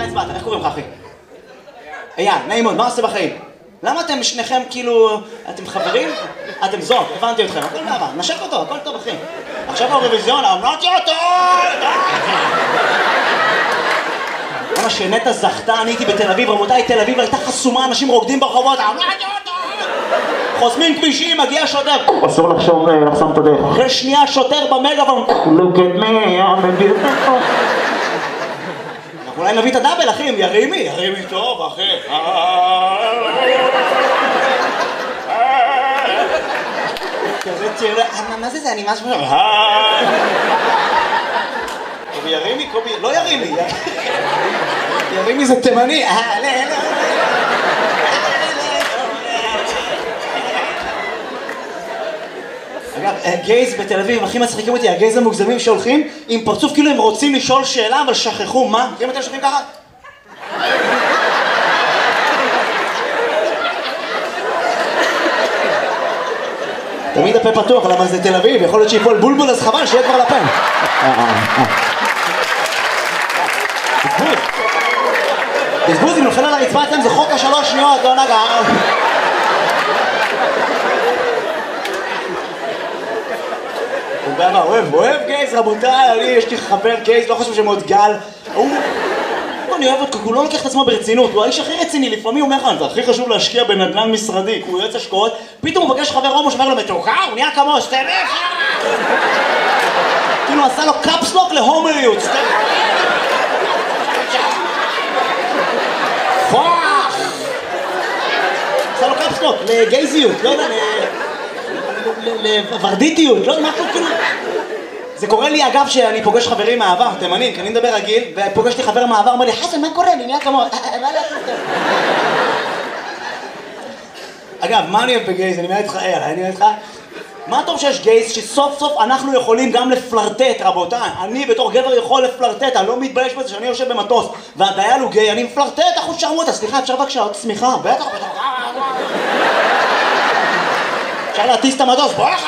הצבעת? איך קוראים לך אחי? אייל, נעים מאוד, מה עושה בחיים? למה אתם שניכם כאילו... אתם חברים? אתם זוג, הבנתי אתכם, הכל מעבר, נשק אותו, הכל טוב אחי. עכשיו האירוויזיון, אמרתי אותו! למה שנטע זכתה, אני הייתי בתל אביב, רבותיי, תל אביב הייתה חסומה, אנשים רוקדים ברחובות, אמרתי אותו! חוסמים כבישים, מגיע שוטר, אסור לחסום את הדרך. אחרי שנייה שוטר במגאפון, look at me, I'm a beautiful. אנחנו אולי נביא את הדאבל אחי, ירימי טוב אחי. כזה צעיר, מה זה אני משהו? קובי ירימי, קובי, לא ירימי. ירימי זה תימני. אגב, גייז בתל אביב הכי מצחיקים אותי, הגייז המוגזמים שהולכים עם פרצוף כאילו הם רוצים לשאול שאלה אבל שכחו מה? מכירים אתם שוכבים ככה? תמיד הפה פתוח, למה זה תל אביב, יכול להיות שיפול בולבול אז חבל שיהיה כבר לפה. בזבוז, אם נופל על הרצפה אצלם זה חוק ה3 שניות, לא נגע. אוהב גייז רבותיי, יש לי חבר גייז, לא חושב שמאוד גל. אני אוהב אותו, הוא לא לוקח את עצמו ברצינות, הוא האיש הכי רציני, לפעמים הוא אומר לך, זה הכי חשוב להשקיע בנדל"ן משרדי, הוא יועץ השקעות, פתאום הוא פגש חבר הומו שאומר לו מתוקה, הוא נהיה כמו סטמף! כאילו עשה לו קאפסלוק להומריות, סטמף! פוח! עשה לו קאפסלוק לגייזיות, לא יודע, לוורדיטיות, לא יודע, משהו כאילו... זה קורה לי אגב שאני פוגש חברים מהעבר, תימנים, כי אני מדבר רגיל, ופוגשתי חבר מהעבר, אומר לי, חסן, מה קורה? אני נהיה כמו... מה לעשות? אגב, מה אני אוהב בגייז? אני אומר איתך, אני אומר איתך, מה טוב שיש גייז שסוף סוף אנחנו יכולים גם לפלרטט, רבותיי. אני בתור גבר יכול לפלרטט, אני לא מתבייש בזה שאני יושב במטוס, והדייל הוא גיי, אני מפלרטט, אחוז שרמוטה, סליחה, אפשר בבקשה עוד סמיכה, בטח, אפשר להטיס את המטוס, בוא לך,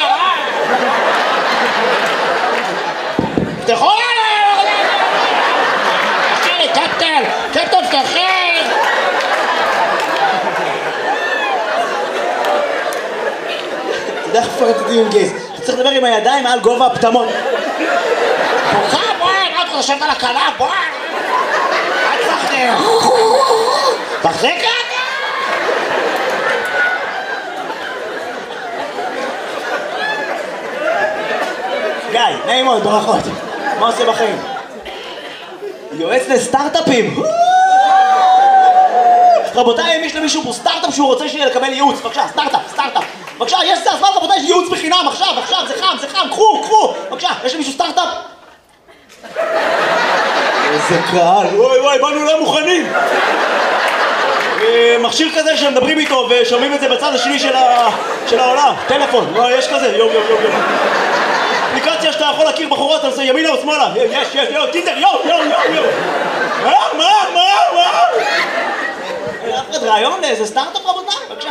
תחול עליי! תחשי לי, קפטן, תחל! אתה יודע איך פלרטטים עם גייז, אתה צריך לדבר עם הידיים מעל גובה הפטמון. בוכה, בואי, מה אתה חושבת על הכנף, בואי! אל תחזיר! תחזיק את! גיא, נעים מאוד, ברכות. מה עושה בחיים? יועץ לסטארט-אפים. רבותיי, אם יש למישהו פה סטארט-אפ שהוא רוצה לקבל ייעוץ, בבקשה, סטארט-אפ. בבקשה, יש זה הזמן, רבותיי, יש ייעוץ בחינם, עכשיו, זה חם, קחו. בבקשה, יש למישהו סטארט-אפ? איזה קהל, וואי, באנו לא מוכנים. מכשיר כזה שמדברים איתו ושומעים את זה בצד השני של העולם. טלפון, יש כזה, יום. אפליקציה שאתה יכול להכיר בחורות, אתה עושה ימינה או שמאלה. יש, טינדר, יו. מה? אף אחד רעיון לאיזה סטארט-אפ רבותיי, בבקשה.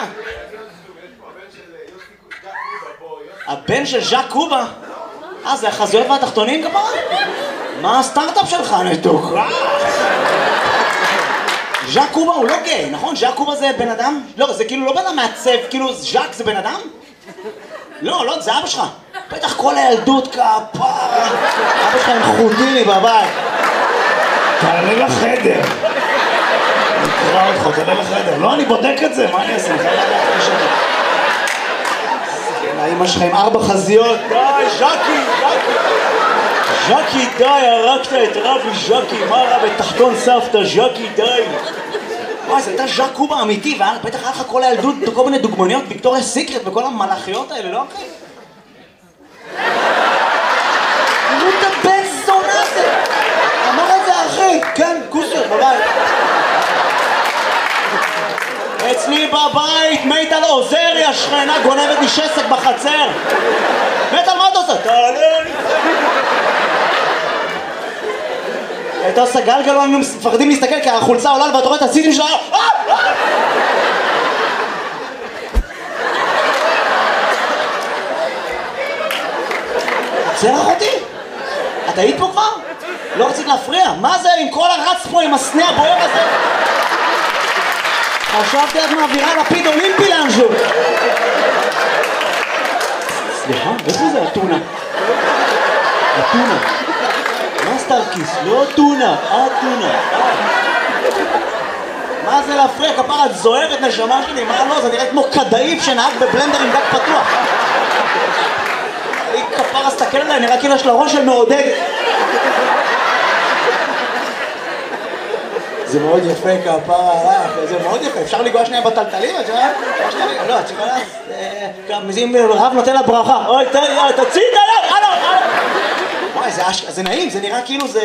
הבן של ז'אק קובה? זה החזויות והתחתונים כפרה? מה הסטארט-אפ שלך נתוק? ז'אק קובה הוא לא גיי, נכון? ז'אק קובה זה בן אדם? לא, זה כאילו לא בן אדם מעצב, כאילו ז'אק זה בן אדם? לא, זה אבא שלך. בטח כל הילדות כפרה. אבא שלך עם חוטיני בבית. תעלה לחדר. נקרא אותך, תעלה לחדר. לא, אני בודק את זה, מה אני אעשה? האמא שלך עם 4 חזיות. די, ז'קי, די, הרגת את רבי ז'קי. מה רע בתחתון סבתא, ז'קי, די. וואי, זה הייתה ז'אק קובה אמיתי, ובטח היה לך כל הילדות, כל מיני דוגמניות, ויקטוריה סיקרט וכל המלאכיות האלה, לא אחי? תראו את הבן זונה הזה! אמר את זה אחי! כן, כוסר, בבית. אצלי בבית, מיטל עוזריה, שכנה גונבת לי שסק בחצר. מיטל, מה אתה עושה? תעלה לי! הייתה עושה גלגל, הם מפחדים להסתכל כי החולצה עולה ואתה רואה את הסיטים שלה. צרח אותי? את היית פה כבר? לא רצית להפריע? מה זה עם כל הרץ פה עם הסנה הבוער הזה? חשבתי את מעבירה לפיד אולימפי לאנשהו. סליחה, איפה זה הטונה? הטונה. מה סטארקיס? לא טונה, הטונה. מה זה להפריע? כפרה, את זוהרת נשמה שלי, מה לא? זה נראה כמו כדאיף שנהג בבלנדר עם דק פתוח. כפרה, סתכל עליי, נראה כאילו יש לה ראש של מעודד. זה מאוד יפה, כפרה, זה מאוד יפה. אפשר לגוע שנייה בטלטלים? לא, את יכולה... אם רב נותן לה ברכה. אוי, תוציא את היד! וואי, זה נעים, זה נראה כאילו זה...